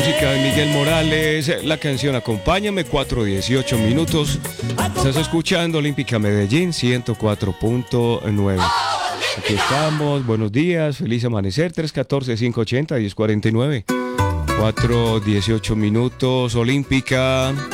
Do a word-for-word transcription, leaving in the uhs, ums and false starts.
Música de Miguel Morales, la canción Acompáñame, cuatro dieciocho minutos. Estás escuchando Olímpica Medellín ciento cuatro punto nueve. Aquí estamos, buenos días, feliz amanecer, tres uno cuatro, cinco ocho cero, uno cero cuatro nueve. cuatro dieciocho minutos, Olímpica.